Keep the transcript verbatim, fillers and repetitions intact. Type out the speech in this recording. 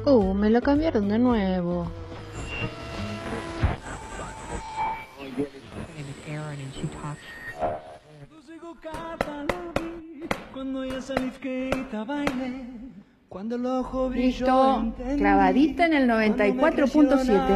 Uh, me lo cambiaron de nuevo. Listo, clavadita en el noventa y cuatro punto siete.